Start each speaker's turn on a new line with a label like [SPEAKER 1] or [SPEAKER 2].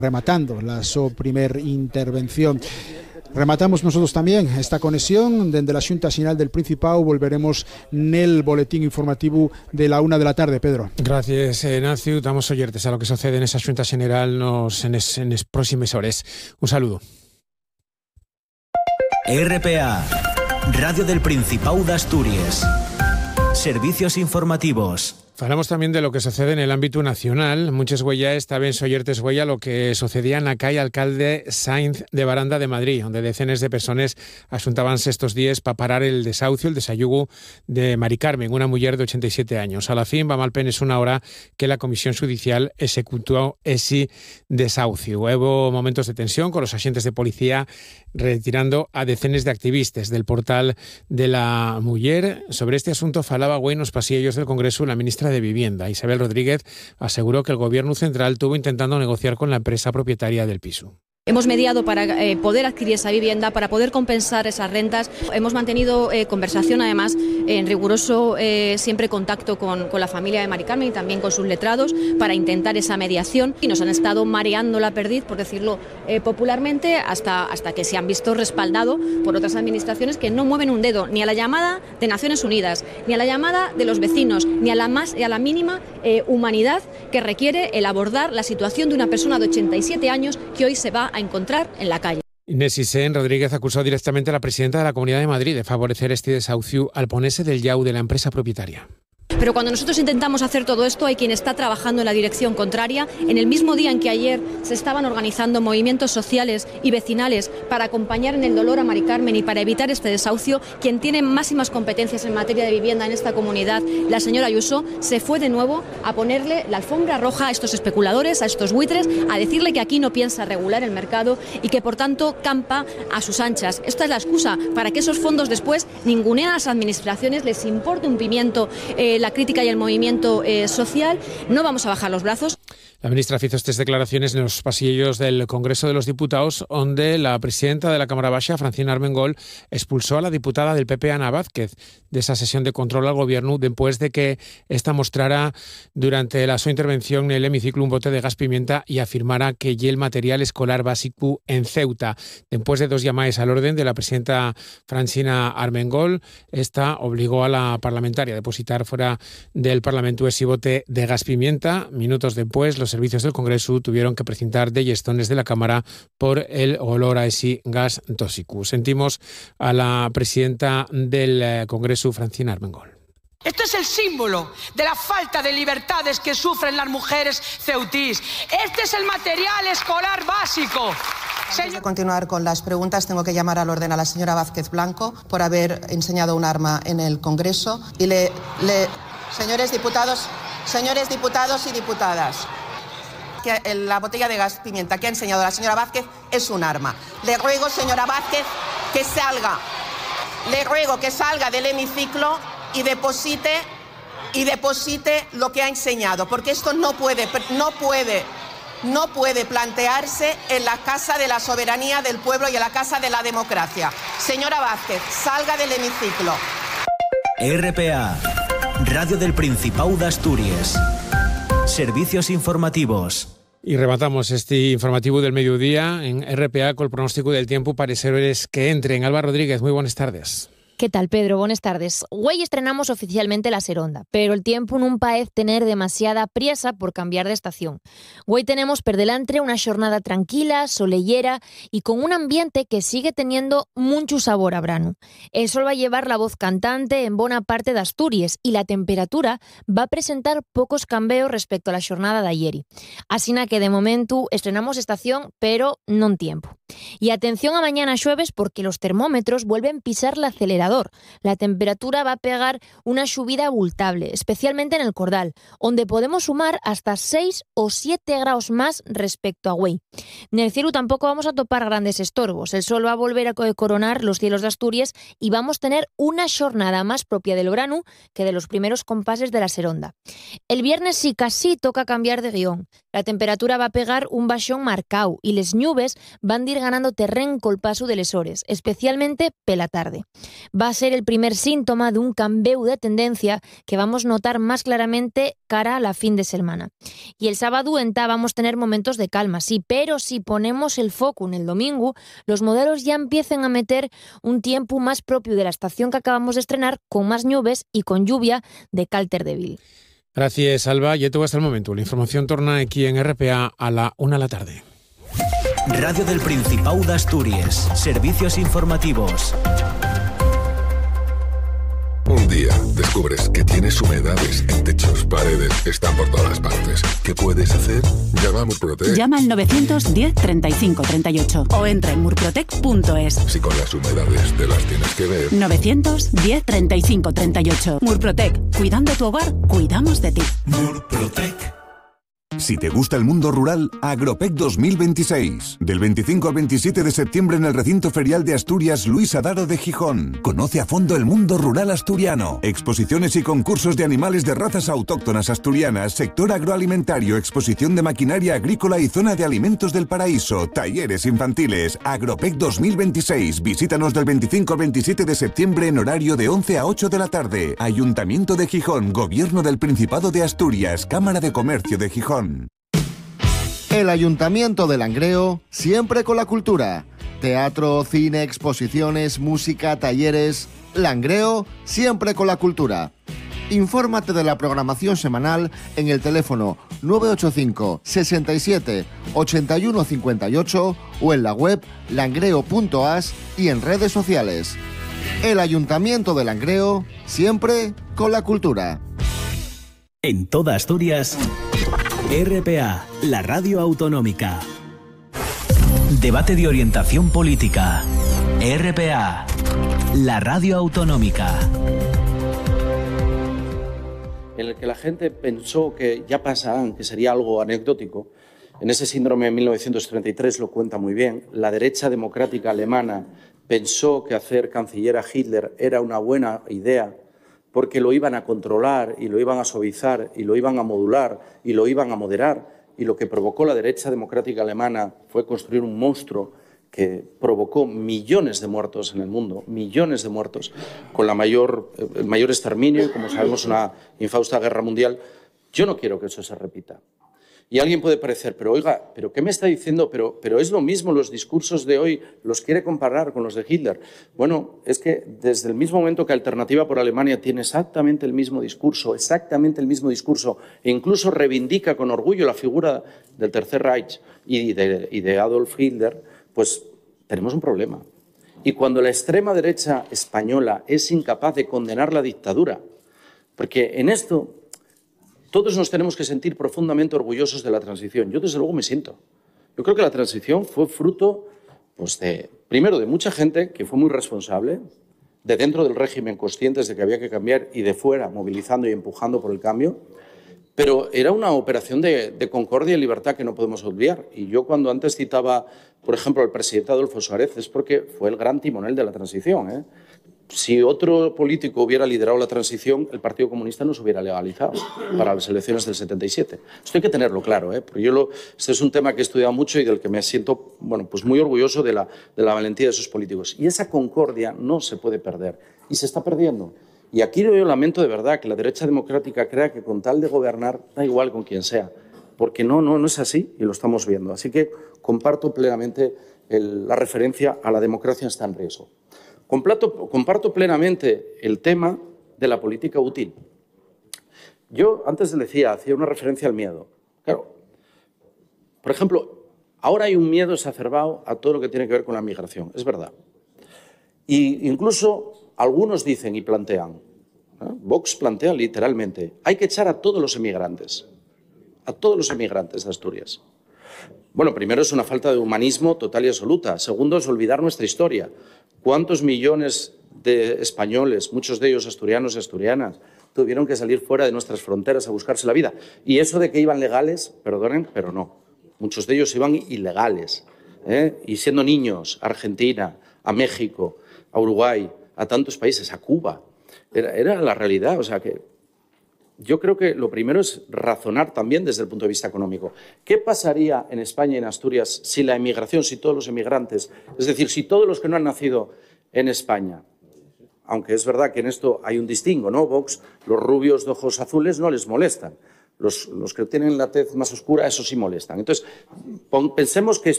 [SPEAKER 1] rematando la súa primer intervención. Rematamos nosotros tamén esta conexión dende la Xunta Xeral del Principado. Volveremos nel boletín informativo de la 1 de la tarde, Pedro.
[SPEAKER 2] Gracias, Nancio. Damos oyertes a lo que sucede en esa Xunta Xeral en las próximas horas. Un saludo.
[SPEAKER 3] RPA, Radio del Principado de Asturias. Servicios informativos.
[SPEAKER 2] Hablamos también de lo que sucede en el ámbito nacional. Muchas huellas, también soyertes huella lo que sucedía en la calle Alcalde Sainz de Baranda de Madrid, donde decenas de personas asuntábanse estos días para parar el desahucio, el desayugo de Mari Carmen, una mujer de 87 años. A la fin va mal penes una hora que la Comisión Judicial ejecutó ese desahucio. Hubo momentos de tensión con los agentes de policía retirando a decenas de activistas del portal de la mujer. Sobre este asunto falaba hoy en los pasillos del Congreso la ministra de Vivienda, Isabel Rodríguez, aseguró que el Gobierno central estuvo intentando negociar con la empresa propietaria del piso.
[SPEAKER 4] Hemos mediado para poder adquirir esa vivienda, para poder compensar esas rentas. Hemos mantenido conversación, además, en riguroso siempre contacto con la familia de Mari Carmen y también con sus letrados para intentar esa mediación. Y nos han estado mareando la perdiz, por decirlo popularmente, hasta que se han visto respaldado por otras administraciones que no mueven un dedo ni a la llamada de Naciones Unidas, ni a la llamada de los vecinos, ni a la mínima humanidad que requiere el abordar la situación de una persona de 87 años que hoy se va a encontrar en la calle.
[SPEAKER 2] Inés Isen Rodríguez acusó directamente a la presidenta de la Comunidad de Madrid de favorecer este desahucio al ponerse del llau de la empresa propietaria.
[SPEAKER 4] Pero cuando nosotros intentamos hacer todo esto, hay quien está trabajando en la dirección contraria. En el mismo día en que ayer se estaban organizando movimientos sociales y vecinales para acompañar en el dolor a Mari Carmen y para evitar este desahucio, quien tiene máximas competencias en materia de vivienda en esta comunidad, la señora Ayuso, se fue de nuevo a ponerle la alfombra roja a estos especuladores, a estos buitres, a decirle que aquí no piensa regular el mercado y que por tanto campa a sus anchas. Esta es la excusa para que esos fondos después ninguneen a las administraciones, les importe un pimiento la crítica y el movimiento social. No vamos a bajar los brazos.
[SPEAKER 2] La ministra hizo estas declaraciones en los pasillos del Congreso de los Diputados, donde la presidenta de la Cámara Baja, Francina Armengol, expulsó a la diputada del PP, Ana Vázquez, de esa sesión de control al Gobierno después de que esta mostrara durante la su intervención en el hemiciclo un bote de gas pimienta y afirmara que el material escolar básico en Ceuta. Después de 2 llamadas al orden de la presidenta Francina Armengol, esta obligó a la parlamentaria a depositar fuera del Parlamento ese bote de gas pimienta. Minutos después, los servicios del Congreso tuvieron que precintar de yestones de la Cámara por el olor a ese gas tóxico. Sentimos a la presidenta del Congreso, Francina Armengol.
[SPEAKER 5] Esto es el símbolo de la falta de libertades que sufren las mujeres ceutís. Este es el material escolar básico.
[SPEAKER 6] Antes de continuar con las preguntas, tengo que llamar al orden a la señora Vázquez Blanco por haber enseñado un arma en el Congreso. Y señores diputados y diputadas, que la botella de gas pimienta que ha enseñado la señora Vázquez es un arma. Le ruego, señora Vázquez, que salga. Le ruego que salga del hemiciclo y deposite lo que ha enseñado, porque esto no puede plantearse en la Casa de la Soberanía del Pueblo y en la Casa de la Democracia. Señora Vázquez, salga del hemiciclo.
[SPEAKER 3] RPA, Radio del Principado de Asturias. Servicios informativos.
[SPEAKER 2] Y rematamos este informativo del mediodía en RPA con el pronóstico del tiempo para seres que entren. Alba Rodríguez, muy buenas tardes.
[SPEAKER 7] ¿Qué tal, Pedro? Buenas tardes. Hoy estrenamos oficialmente la Seronda, pero el tiempo non parece tener demasiada priesa por cambiar de estación. Hoy tenemos por delante una jornada tranquila, solellera y con un ambiente que sigue teniendo mucho sabor a verano. El sol va a llevar la voz cantante en buena parte de Asturias y la temperatura va a presentar pocos cambios respecto a la jornada de ayer. Así que de momento estrenamos estación, pero non tiempo. Y atención a mañana xueves porque los termómetros vuelven a pisar el acelerador. La temperatura va a pegar una subida abultable, especialmente en el Cordal, donde podemos sumar hasta 6 o 7 grados más respecto a Güey. En el cielo tampoco vamos a topar grandes estorbos. El sol va a volver a coronar los cielos de Asturias y vamos a tener una jornada más propia del verano que de los primeros compases de la Seronda. El viernes sí casi toca cambiar de guión. La temperatura va a pegar un bajón marcado y les nubes van a ir ganando terreno col paso de les hores, especialmente pela tarde. va a ser el primer síntoma de un cambio de tendencia que vamos a notar más claramente cara a la fin de semana. Y el sábado vamos a tener momentos de calma, sí, pero si ponemos el foco en el domingo, los modelos ya empiezan a meter un tiempo más propio de la estación que acabamos de estrenar, con más nubes y con lluvia de cálter débil.
[SPEAKER 2] Gracias, Alba. Y todo hasta el momento. La información torna aquí en RPA a la 1 de la tarde.
[SPEAKER 3] Radio del Principado de Asturias. Servicios informativos.
[SPEAKER 8] Un día descubres que tienes humedades en techos, paredes, están por todas partes. ¿Qué puedes hacer? Llama a Murprotec.
[SPEAKER 9] Llama al 910 35 38 o entra en murprotec.es.
[SPEAKER 8] Si con las humedades te las tienes que ver.
[SPEAKER 9] 910 35 38. Murprotec. Cuidando tu hogar, cuidamos de ti.
[SPEAKER 8] Murprotec.
[SPEAKER 10] Si te gusta el mundo rural, Agropec 2026. Del 25 al 27 de septiembre en el recinto ferial de Asturias Luis Adaro de Gijón. Conoce a fondo el mundo rural asturiano. Exposiciones y concursos de animales de razas autóctonas asturianas, sector agroalimentario, exposición de maquinaria agrícola y zona de alimentos del paraíso, talleres infantiles. Agropec 2026. Visítanos del 25 al 27 de septiembre en horario de 11 a 8 de la tarde. Ayuntamiento de Gijón, Gobierno del Principado de Asturias, Cámara de Comercio de Gijón.
[SPEAKER 11] El Ayuntamiento de Langreo, siempre con la cultura. Teatro, cine, exposiciones, música, talleres. Langreo, siempre con la cultura. Infórmate de la programación semanal en el teléfono 985 67 81 58 o en la web langreo.as y en redes sociales. El Ayuntamiento de Langreo, siempre con la cultura.
[SPEAKER 3] En toda Asturias, RPA, la radio autonómica. Debate de orientación política. RPA, la radio autonómica.
[SPEAKER 12] En el que la gente pensó que ya pasarán, que sería algo anecdótico. En ese síndrome de 1933 lo cuenta muy bien. La derecha democrática alemana pensó que hacer canciller a Hitler era una buena idea, porque lo iban a controlar y lo iban a suavizar y lo iban a modular y lo iban a moderar. Y lo que provocó la derecha democrática alemana fue construir un monstruo que provocó millones de muertos en el mundo, millones de muertos, con el mayor exterminio y, como sabemos, una infausta guerra mundial. Yo no quiero que eso se repita. Y alguien puede parecer, pero oiga, ¿pero qué me está diciendo? Pero es lo mismo, los discursos de hoy los quiere comparar con los de Hitler. Bueno, es que desde el mismo momento que Alternativa por Alemania tiene exactamente el mismo discurso, e incluso reivindica con orgullo la figura del Tercer Reich y de Adolf Hitler, pues tenemos un problema. Y cuando la extrema derecha española es incapaz de condenar la dictadura, porque en esto todos nos tenemos que sentir profundamente orgullosos de la transición. Yo, desde luego, me siento. Yo creo que la transición fue fruto, pues, primero, de mucha gente que fue muy responsable, de dentro del régimen conscientes de que había que cambiar y de fuera movilizando y empujando por el cambio, pero era una operación de concordia y libertad que no podemos olvidar. Y yo, cuando antes citaba, por ejemplo, al presidente Adolfo Suárez, es porque fue el gran timonel de la transición, ¿eh? Si otro político hubiera liderado la transición, el Partido Comunista no se hubiera legalizado para las elecciones del 77. Esto hay que tenerlo claro, ¿eh? Porque este es un tema que he estudiado mucho y del que me siento, bueno, pues muy orgulloso de la valentía de esos políticos. Y esa concordia no se puede perder. Y se está perdiendo. Y aquí yo lamento de verdad que la derecha democrática crea que con tal de gobernar da igual con quien sea. Porque no es así y lo estamos viendo. Así que comparto plenamente la referencia a la democracia está en riesgo. Comparto plenamente el tema de la política útil. Yo antes hacía una referencia al miedo. Claro, por ejemplo, ahora hay un miedo exacerbado a todo lo que tiene que ver con la migración, es verdad. Y incluso algunos dicen y plantean, Vox plantea literalmente, hay que echar a todos los emigrantes de Asturias. Bueno, primero es una falta de humanismo total y absoluta. Segundo es olvidar nuestra historia. ¿Cuántos millones de españoles, muchos de ellos asturianos y asturianas, tuvieron que salir fuera de nuestras fronteras a buscarse la vida? Y eso de que iban legales, perdonen, pero no. Muchos de ellos iban ilegales, y siendo niños, a Argentina, a México, a Uruguay, a tantos países, a Cuba. Era la realidad, o sea que yo creo que lo primero es razonar también desde el punto de vista económico. ¿Qué pasaría en España y en Asturias si la emigración, si todos los emigrantes, es decir, si todos los que no han nacido en España aunque es verdad que en esto hay un distingo, ¿no? Vox, los rubios de ojos azules no les molestan. Los que tienen la tez más oscura, eso sí molestan. Entonces, pensemos que